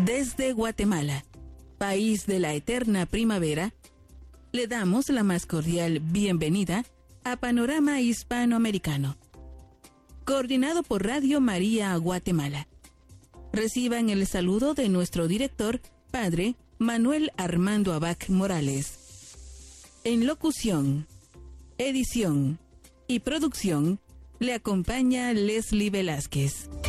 Desde Guatemala, país de la eterna primavera, le damos la más cordial bienvenida a Panorama Hispanoamericano, coordinado por Radio María Guatemala. Reciban el saludo de nuestro director, Padre Manuel Armando Abac Morales. En locución, edición y producción le acompaña Leslie Velázquez.